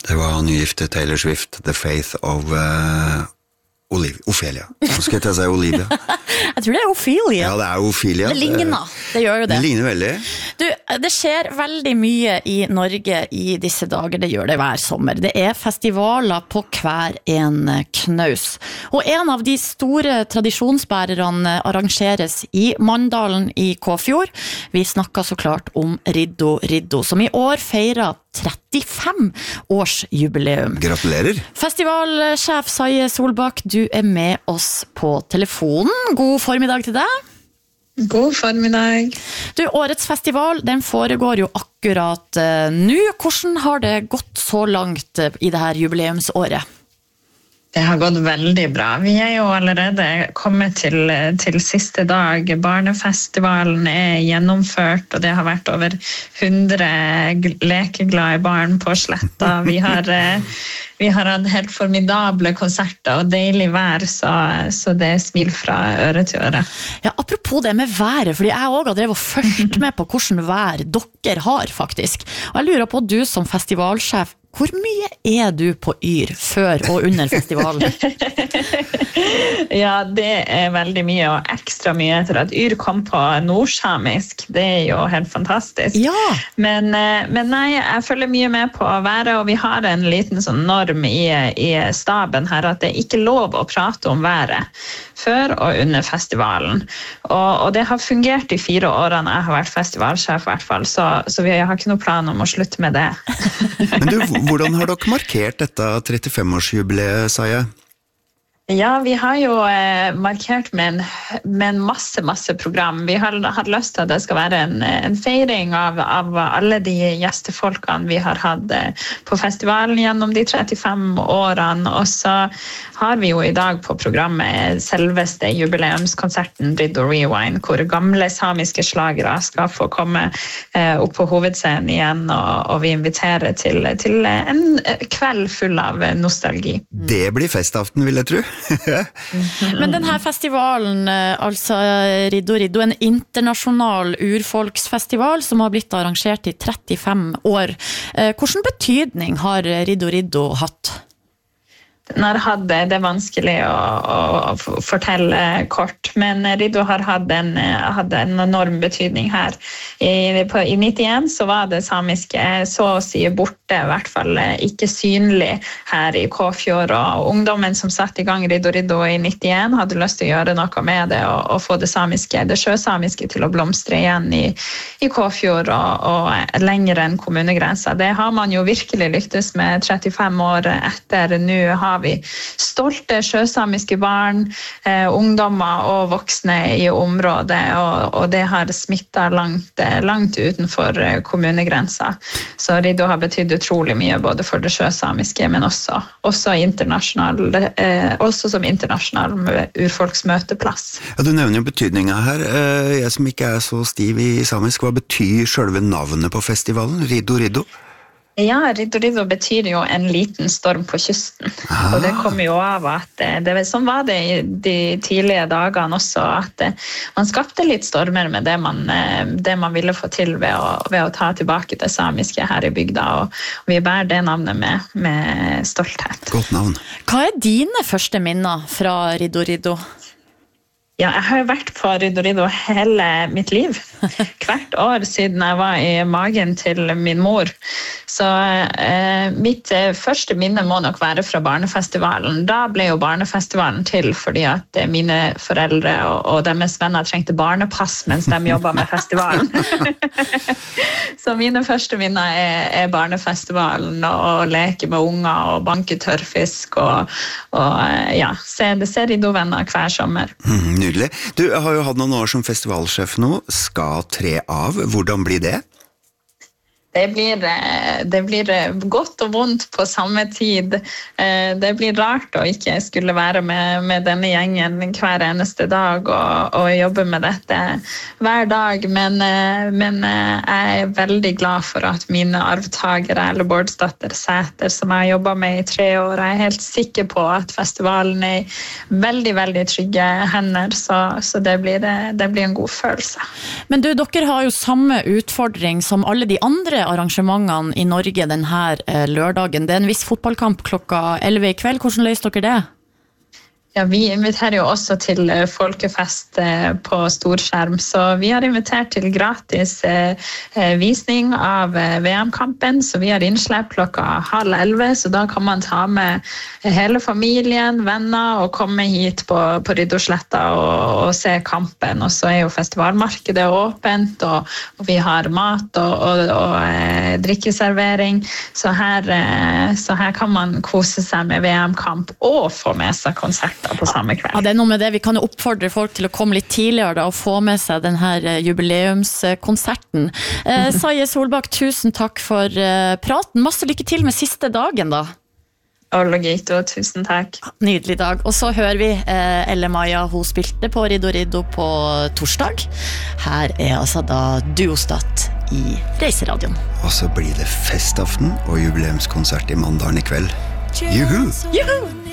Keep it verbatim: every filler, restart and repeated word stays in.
Det var nygifte Taylor Swift, The Faith of uh, Olivia. Ophelia. Nå skal jeg ta seg Olivia. Jeg tror det er Ophelia. Ja, det er Ophelia. Det ligner, det gjør jo det. Det ligner veldig. Du, det skjer veldig mye i Norge i disse dager, det gjør det hver sommer. Det er festivaler på hver en knaus. Og en av de store tradisjonsbærerne arrangeres i Mandalen i Kåfjord. Vi snakker så klart om Riddo Riddo, som i år feirer trettifem års jubileum. Gratulerer. Festivalsjef Saie Solbakk, du er med oss på telefonen. God formiddag til deg. God formiddag. Du, årets festival, den foregår jo akkurat uh, nå. Hvordan har det gått så langt uh, i det her jubileumsåret? Det har gått veldig bra. Vi er jo allerede kommet til, til siste dag. Barnefestivalen er gjennomført, og det har vært over hundre lekeglade barn på sletta. Vi har, vi har hatt helt formidable konserter og deilig vær, så, så det er smil fra øre til øre. Ja, apropos det med været, fordi jeg også har drevet og følt med på hvordan vær dere har faktisk. Og jeg lurer på, du som festivalsjef, hvor mye er du på Yr før og under festivalen? Ja, det er veldig mye, og ekstra mye etter at Yr kom på nordsamisk. Det er jo helt fantastisk. Ja. Men, men nei, jeg følger mye med på været, og vi har en liten sånn norm i, i staben her, at det er ikke lov å prate om været før og under festivalen. Og, og det har fungert i fire årene jeg har vært festivalsjef i hvert fall, så, så vi har ikke noe plan om å slutte med det. Men du, hvordan har dere markert dette trettifem-årsjubileet, Saie? Ja, vi har jo eh, markert med en, med en masse, masse program. Vi har hatt lyst til at det skal være en, en feiring av, av alle de gjestefolkene vi har hatt eh, på festivalen gjennom de trettifem årene. Og så har vi jo i dag på programmet selveste jubileumskonserten Riddo Rewind, hvor gamle samiske slagere skal få komme eh, opp på hovedscenen igjen, og, og vi inviterer til, til en kveld full av nostalgi. Det blir festaften, vil jeg tro. Men denne festivalen, altså Riddo Riddo, en internasjonal urfolksfestival som har blitt arrangert i trettifem år. Hvilken betydning har Riddo Riddo hatt? Den har hatt det, det er vanskelig å, å fortelle kort, men Riddo har hatt en, hatt en enorm betydning her. I, på, I nittien så var det samiske så å si borte, i hvert fall ikke synlig her i Kåfjord, og ungdommen som satt i gang Riddo Riddo i nittien hadde lyst til å gjøre noe med det, og, og få det samiske, det sjøsamiske til å blomstre igjen i, i Kåfjord, og, og lenger enn kommunegrensa. Det har man jo virkelig lyktes med trettifem år etter. Nå har vi stolte sjøsamiske barn, eh, ungdommer og voksne i området, og, og det har smittet langt, langt utenfor kommunegrensa. Så Riddo har betydd utrolig mye, både for det sjøsamiske, men også, også, internasjonal, eh, også som internasjonal urfolksmøteplass. Ja, du nevner jo betydningen her. Jeg som ikke er så stiv i samisk, hva betyr selve navnet på festivalen, Riddo Riddo? Ja, Riddo Riddo betyr jo en liten storm på kysten. Ah. Og det kommer jo av at det, sånn var det i de tidlige dagene også, at man skapte litt stormer med det man, det man ville få til ved å, ved å ta tilbake det samiske her i bygda, og, og vi bærer det navnet med, med stolthet. Godt navn. Hva er dine første minner fra Riddo Riddo? Ja, jeg har jo vært på Riddo Riddo hele mitt liv. Hvert år siden jeg var i magen til min mor. Så eh, mitt eh, første minne må nok være fra barnefestivalen. Da ble jo barnefestivalen til fordi at eh, mine foreldre og, og deres venner trengte barnepass mens de jobbet med festivalen. Så mine første minner er, er barnefestivalen, og, og leke med unger og banke tørrfisk og, og ja, se, se Riddo-venner hver sommer. Mm, nydelig. Du har jo hatt noen år som festivalsjef nå. Skal tre av. Hvordan blir det? Det blir, det blir godt og vondt på samme tid. Det blir rart å ikke skulle være med, med denne gjengen hver eneste dag og, og jobbe med dette hver dag, men, men jeg er veldig glad for at mine arvtagere, eller Bårdsdatter Sæter, som jeg har jobbet med i tre år, jeg er helt sikker på at festivalen er i veldig, veldig trygge hender, så, så det, blir, det blir en god følelse. Men du, dere har jo samme utfordring som alle de andre arrangementene i Norge denne lørdagen. Det er en viss fotballkamp klokka elleve i kveld. Hvordan løser dere det? Ja, vi inviterer jo også til folkefest på storskjerm, så vi har invitert til gratis visning av V M-kampen, så vi har innslepp klokka halv elleve, så da kan man ta med hele familien, venner og komme hit på, på Riddarsletta og, og se kampen, og så er jo festivalmarkedet åpent, og, og vi har mat og, og, og eh, drikkeservering, så her, eh, så her kan man kose seg med V M-kamp og få med seg konsert på samme kveld. Ja, det er noe med det. Vi kan jo oppfordre folk til å komme litt tidligere da, og få med seg denne jubileumskonserten. Eh, Saie Solbakk, tusen takk for eh, praten. Masse lykke til med siste dagen da. Ologito, tusen takk. Nydelig dag. Og så hører vi eh, Elle Maja, hun spilte på Riddo Riddo på torsdag. Her er altså da Duostat i Reiseradioen. Og så blir det festaften og jubileumskonsert i Mandalen i kveld. Juhu! Juhu!